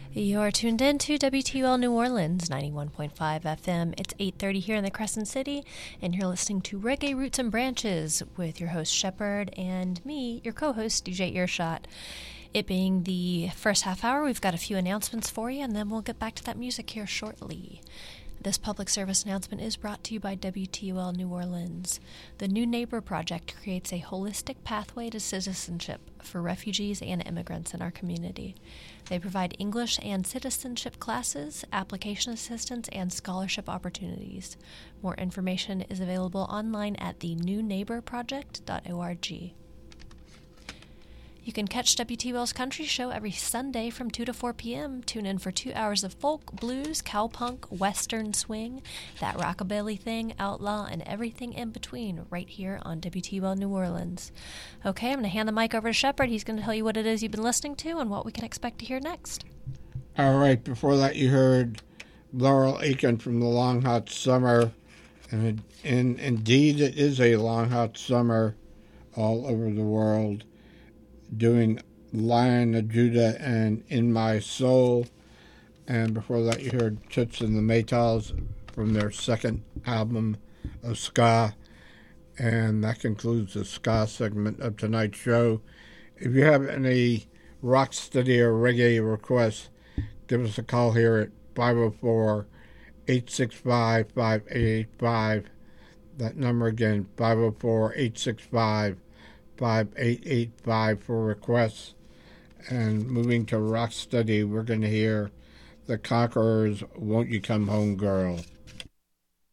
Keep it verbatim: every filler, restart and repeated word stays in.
You're tuned in to W T U L New Orleans, ninety-one point five F M. It's eight thirty here in the Crescent City, and you're listening to Reggae Roots and Branches with your host, Shepard, and me, your co-host, D J Earshot. It being the first half hour, we've got a few announcements for you, and then we'll get back to that music here shortly. This public service announcement is brought to you by W T U L New Orleans. The New Neighbor Project creates a holistic pathway to citizenship for refugees and immigrants in our community. They provide English and citizenship classes, application assistance, and scholarship opportunities. More information is available online at the new neighbor project dot org. You can catch W T U L's Country Show every Sunday from two to four p.m. Tune in for two hours of folk, blues, cowpunk, western swing, that rockabilly thing, outlaw, and everything in between right here on W T U L New Orleans. Okay, I'm going to hand the mic over to Shepard. He's going to tell you what it is you've been listening to and what we can expect to hear next. All right, before that you heard Laurel Aitken from the Long Hot Summer. And, and indeed it is a long hot summer all over the world, doing Lion of Judah and In My Soul. And before that you heard Toots and the Maytals from their second album of ska. And that concludes the ska segment of tonight's show. If you have any rocksteady or reggae requests, give us a call here at five oh four, eight six five, five eight eight five. That number again, five oh four, eight six five, five eight eight five for requests. And moving to rocksteady, we're going to hear The Conquerors, Won't You Come Home, Girl.